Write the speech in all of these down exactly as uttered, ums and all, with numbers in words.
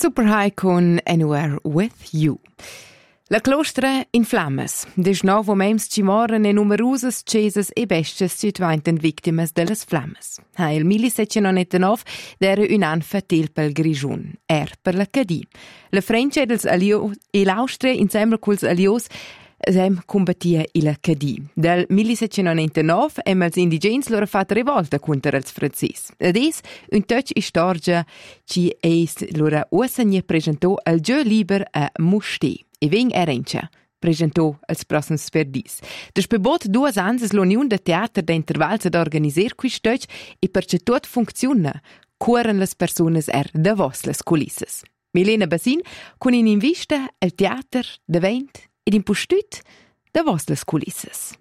Super High con Anywhere With You. La clostra in flammas. Des novo mems ci moren e numerosas cesas e besties ci dvainten victimas dellas flammas. Ha il millesettecentonovantanove d'era un an fatil pel Grigiun, er per la Cadì. La Francia dels alios e l'Austria insieme culs alios sem combattia illa Cadì. Del millesettecentonovantanove em els indigens loro fat revolta contra els frances. Ades un touch istorgia ci eis loro ussagna presentò al Gio Liber a Musté. E vegn erencia presentò als prossims sperdis. Despe bot duas ans l'Union de Teater de Intervals ad organiser qui stöch e perché tot funziona, cuoren las personas er da vos las culisses. Milena Basin con in invista al teater de vent ed in postüt da vos las culisses.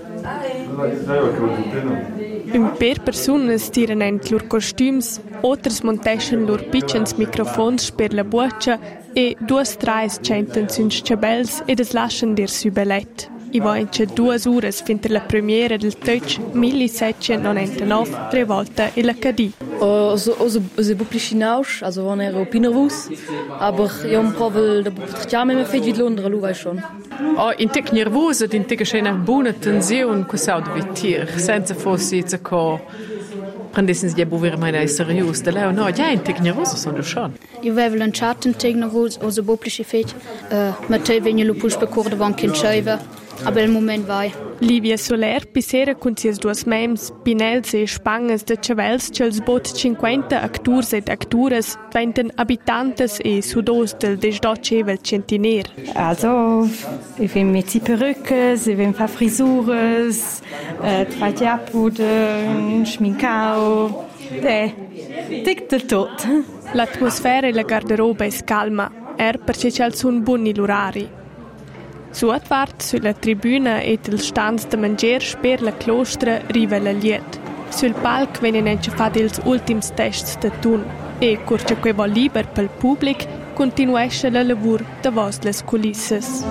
Un per personas tiran ent lur costüms, otras monteschen lur pitchens microfons per la buccia e duas trais centan süns cabels ed es lascian dir su ballet. I voince duas uras finter la premiera del Touch millesettecentonovantanove Revolta e la Cadì. Also, also, also bublisch hinaus, also waren er auch nervös, aber ja, um Provel, da potremmo mehr viel wie Londra, lu vai schon. Oh, in tic nervosa, in tic c'è una buona tensione, questo di vittir, senza forse se co prendessens die bover meine seriös, da leo no, ja, in tic nervosa sono schon. Io avevo lanciato un tic nervoso, also bublisch fech, eh, ma te vegno lu push per corda van kin scheiva. Aber im Moment vai. Livia Soler pisera con sias duas mems, Pinels e Spangas de Chavels ch'els bot cinquanta acturs ed acturas venten habitantes e sudos del desdotcevel centiner. Also, ich will mit die Perückes, ich will Frisures, äh, zwei Diapuden, Schminkau, de, tic del tot. L'atmosfera e la garderoba es calma, er perché c'è sun bunni l'orari. Suatwart sulla tribüna et il stands de mangier sper la clostra riva la liet. Sul palc venen ence fat ils ultims tests de tun e curce que vo liber pel public continuesce la lavur de vos les culisses.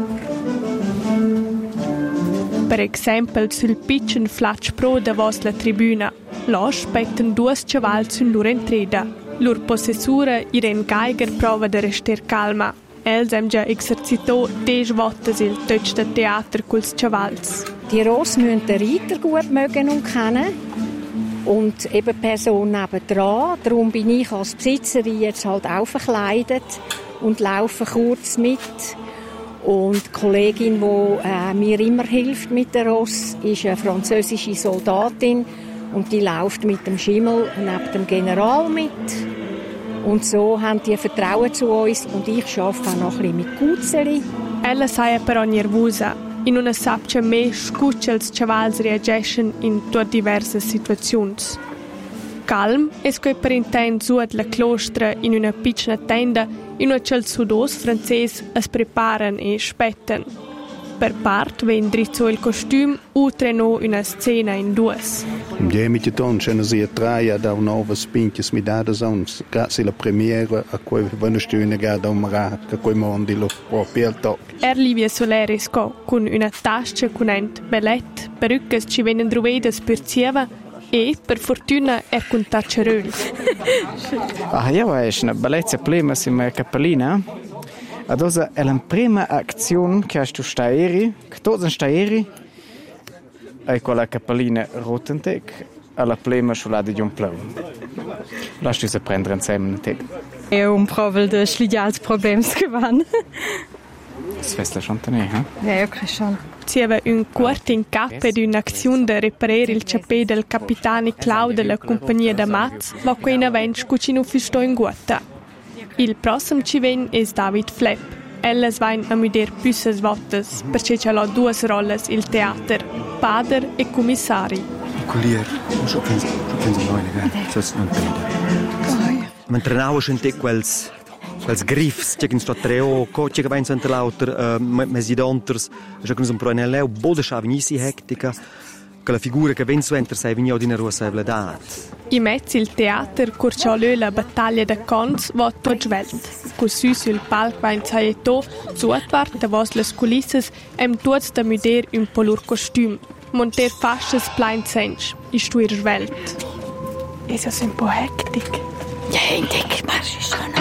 Per exempel sul pitchen flatsch pro de vos la tribüna. Lo spetten duas chavals sun lur entreda. Lur possessura Irene Geiger prova de rester calma. Els hem già exercitò des vottes il Touch de Theater culs Chavals. Die Ross müssen den Reiter gut mögen und kennen und eben die Person nebendran. Darum bin ich als Besitzerin jetzt halt auch verkleidet und laufe kurz mit. Und die Kollegin, die äh, mir immer hilft mit der Ross, ist eine französische Soldatin und die läuft mit dem Schimmel neben dem General mit. Und so haben die Vertrauen zu uns und ich arbeite auch noch ein bisschen mit Gutzeli. Ella sei però nervosa. In una sapcia me scuccia els chavals reagescen in tutte diverse situazioni. Calm es que per intent suat la clostra in una piccina tenda in una cel sudos frances es preparan e spetten. Per part ven drizzo il costüm u treno una scena in duas. Ja, mit die Ton schöne sie drei da novas pinches mit da sons. Grazie la premiere a cui vanno stune gada un marat che coi mondi lo proprio top. Er Livia Solerisco con una tascia con ent ballet, perückes ci venen druvedas per zieva e per fortuna er con tacceröl. Ah, ja, è una bellezza plena sim cappellina. Adosa è la prima azione che tu staeri, che tutti staeri, e con la cappellina Rotentec, alla plema sulla di un plau. Lasst uns prendere insieme un tec. E un provel de schlidials problems gewann. Das festa schon tane, ha? Ja, okay, schon. Sieva un quarto in cap ed un'azione de reparare il ciappè del capitano Clau della compagnia da Maz, va qui in avanti cucino fisto in guatta. Il prossimo ci ven es David Flepp. Elles vain a muder püsses vottes, perché c'ha lo duas rolles il teater, pader e commissari. Collier, so penso, so penso noi, che so non prende. Mentre nau sente quels quels griffs, che in sto treo, co che vain sente lauter mesidonters, che con un proneleo bode schavinisi hectica. La figura che ven suenter sei vigno di nero sei vledat. I mezzi il teater curciò la battaglia da Cons va tot svelt. Così sul palco va in saieto, zuatwart da vos les culisses, em tuots da muder un po lur costüm. Monter fasces plein sench, i stuir svelt. Es ist un po hectic. Ja, hectic, maar is schon.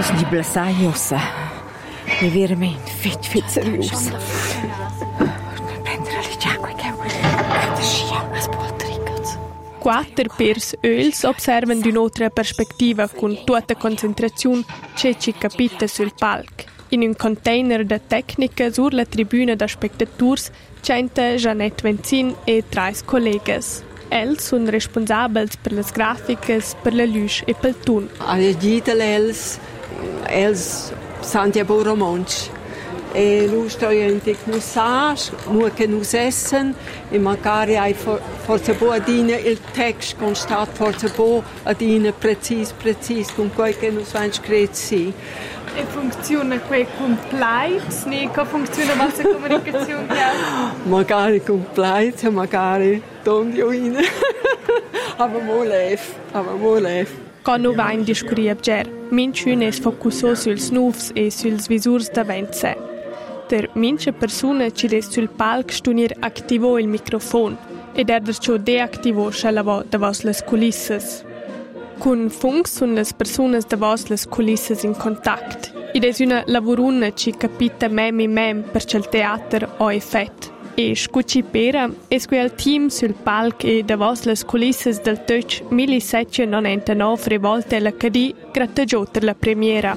Ist die Blasai ossa. Mi veramente fet fet serius. Prendere le giacque che che scia as poltricas. Quattro pers öls observan d'un'altra perspectiva con tutta concentrazione c'è ci capita sul palc. In un container de tecnica sur la tribuna da spectators c'enta Jeanette Venzin e tre collegas. Els sun responsabels per las graficas, per la luce e pel tun. Alle gita els, els santi a romanci. E lu stoi in tecnusage, mu che nus essen, e magari hai for, forse bo adina il text constat, forse bo adina precis, precis, con quel che nus vain screzi. E funziona quei compliance, ne che funziona vostra comunicazione? Magari compliance, magari dondioine. Aber mo lef, aber mo lef. Quando va in discuria ger, minchun es focusso suls nuvs e suls visurs da vence. Der minche persona ci des sul palc stunir activo il microfon ed erder ciò deactivo scellavo da vos les culisses. Con Funk sun las personas da vos las culisses in contact. Id es una lavoruna ci capita mem e mem per cel teater o effett. E scucci pera es quel team sul palc e da vos las culisses del Tötsch millesettecentonovantanove rivolte all'A C D grattagiò per la premiera.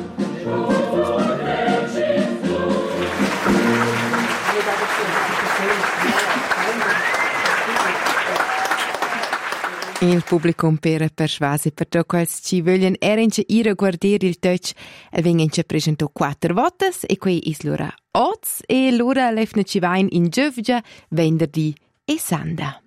Il pubblico pera persuasi per to quals ci voglien erince ira guardir il Tötsch e vengence presentò quattro votes e quei is lura oz e lura lefna ci vain in Giövgia, venderdi e sanda.